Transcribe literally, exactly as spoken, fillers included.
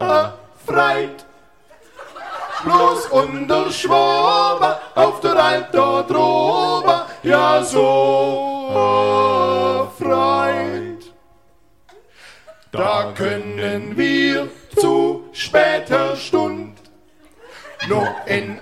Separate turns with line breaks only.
freit. Bloß unter Schwaber auf der Alp da droben, ja so freit. Da können wir zu später Stund noch in